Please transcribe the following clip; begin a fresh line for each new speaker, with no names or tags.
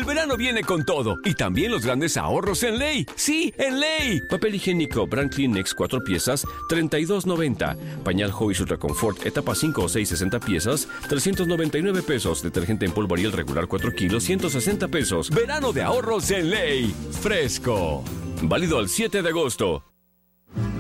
El verano viene con todo y también los grandes ahorros en Ley. ¡Sí, en Ley! Papel higiénico Brand Kleenex 4 piezas, $32.90. Pañal Hobbies Ultra Comfort, etapa 5 o 6, 60 piezas, $399. Detergente en polvo Ariel regular 4 kilos, $160. Verano de ahorros en Ley. Fresco. Válido al 7 de agosto.